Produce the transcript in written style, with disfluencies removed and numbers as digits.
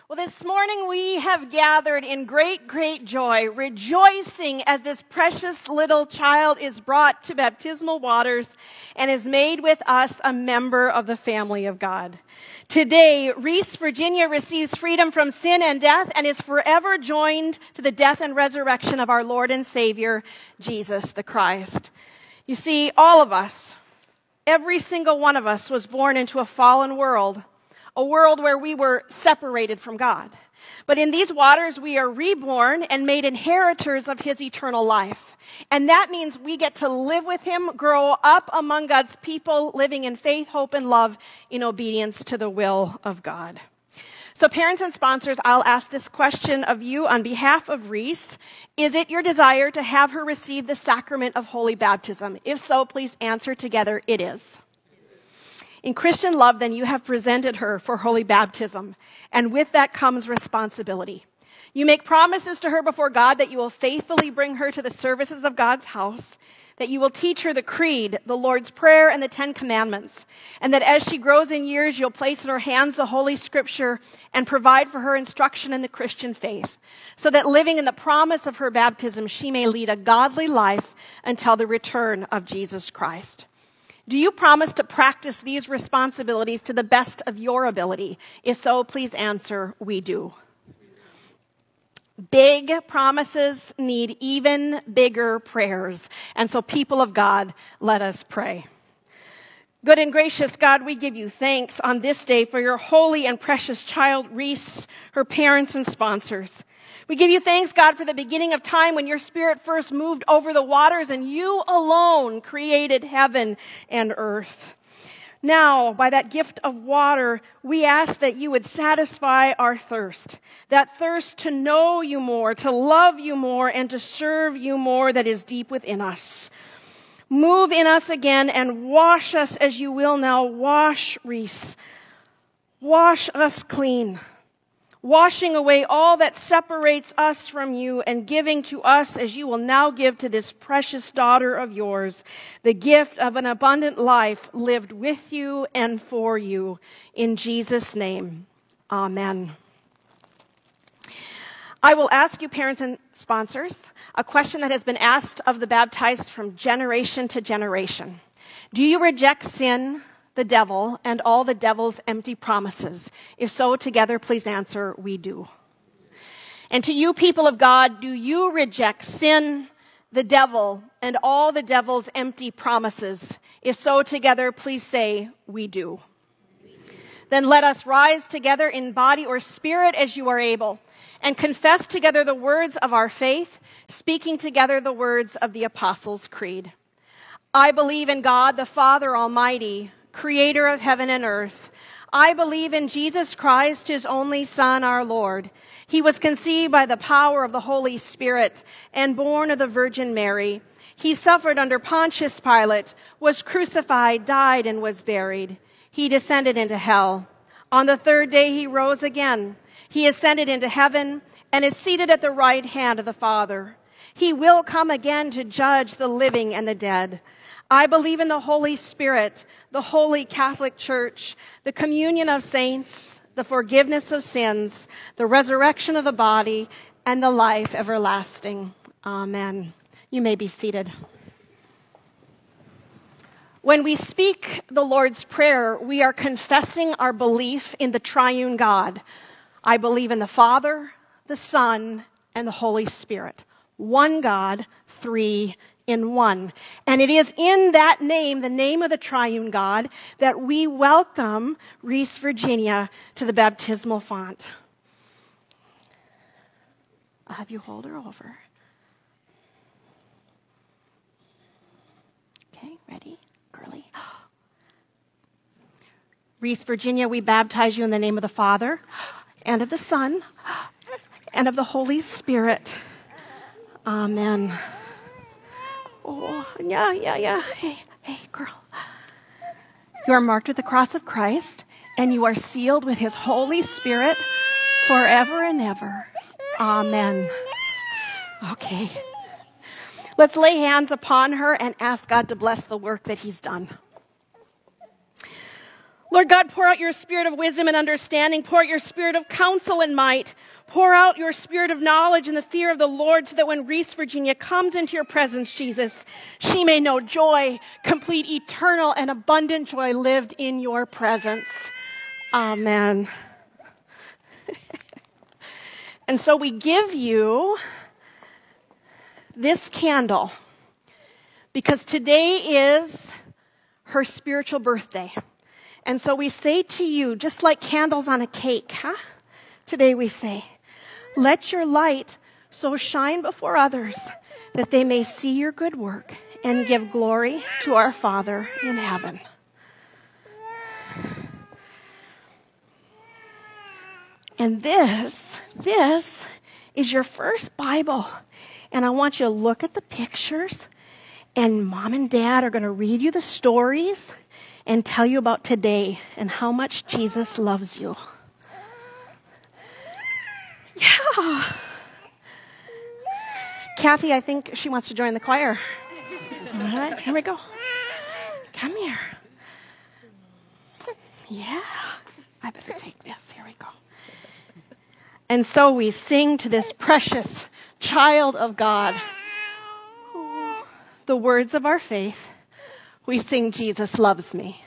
Well, this morning we have gathered in great joy, rejoicing as this precious little child is brought to baptismal waters and is made with us a member of the family of God. Today, Reese, Virginia receives freedom from sin and death and is forever joined to the death and resurrection of our Lord and Savior, Jesus the Christ. You see, all of us, every single one of us was born into a fallen world. A world where we were separated from God. But in these waters, we are reborn and made inheritors of His eternal life. And that means we get to live with Him, grow up among God's people, living in faith, hope, and love in obedience to the will of God. So parents and sponsors, I'll ask this question of you on behalf of Reese. Is it your desire to have her receive the sacrament of holy baptism? If so, please answer together, it is. In Christian love, then, you have presented her for holy baptism, and with that comes responsibility. You make promises to her before God that you will faithfully bring her to the services of God's house, that you will teach her the Creed, the Lord's Prayer, and the 10 Commandments, and that as she grows in years, you'll place in her hands the Holy Scripture and provide for her instruction in the Christian faith, so that living in the promise of her baptism, she may lead a godly life until the return of Jesus Christ. Do you promise to practice these responsibilities to the best of your ability? If so, please answer, we do. Big promises need even bigger prayers. And so, people of God, let us pray. Good and gracious God, we give you thanks on this day for your holy and precious child, Reese, her parents and sponsors. We give you thanks, God, for the beginning of time when your Spirit first moved over the waters and you alone created heaven and earth. Now, by that gift of water, we ask that you would satisfy our thirst. That thirst to know you more, to love you more, and to serve you more that is deep within us. Move in us again and wash us as you will now. Wash Reese. Wash us clean. Washing away all that separates us from you and giving to us as you will now give to this precious daughter of yours, the gift of an abundant life lived with you and for you. In Jesus' name, amen. I will ask you, parents and sponsors, a question that has been asked of the baptized from generation to generation. Do you reject sin, the devil, and all the devil's empty promises? If so, together, please answer, we do. And to you, people of God, do you reject sin, the devil, and all the devil's empty promises? If so, together, please say, we do. Then let us rise together in body or spirit as you are able, and confess together the words of our faith, speaking together the words of the Apostles' Creed. I believe in God, the Father Almighty, creator of heaven and earth. I believe in Jesus Christ, his only Son, our Lord. He was conceived by the power of the Holy Spirit and born of the Virgin Mary. He suffered under Pontius Pilate, was crucified, died, and was buried. He descended into hell. On the third day he rose again. He ascended into heaven and is seated at the right hand of the Father. He will come again to judge the living and the dead. I believe in the Holy Spirit, the Holy Catholic Church, the communion of saints, the forgiveness of sins, the resurrection of the body, and the life everlasting. Amen. You may be seated. When we speak the Lord's Prayer, we are confessing our belief in the triune God. I believe in the Father, the Son, and the Holy Spirit. One God, three in one. And it is in that name, the name of the triune God, that we welcome Reese, Virginia, to the baptismal font. I'll have you hold her over. Okay, ready? Girly. Reese, Virginia, we baptize you in the name of the Father, and of the Son, and of the Holy Spirit. Amen. Oh, yeah. Hey, girl. You are marked with the cross of Christ, and you are sealed with his Holy Spirit forever and ever. Amen. Okay. Let's lay hands upon her and ask God to bless the work that he's done. Lord God, pour out your spirit of wisdom and understanding. Pour out your spirit of counsel and might. Pour out your spirit of knowledge and the fear of the Lord so that when Reese, Virginia comes into your presence, Jesus, she may know joy, complete, eternal, and abundant joy lived in your presence. Amen. And so we give you this candle because today is her spiritual birthday. And so we say to you, just like candles on a cake, Today we say, let your light so shine before others that they may see your good work and give glory to our Father in heaven. And this is your first Bible. And I want you to look at the pictures, and Mom and Dad are going to read you the stories and tell you about today and how much Jesus loves you. Yeah. Kathy, I think she wants to join the choir. All right, here we go. Come here. Yeah, I better take this. Here we go. And so we sing to this precious child of God the words of our faith. We sing, Jesus loves me.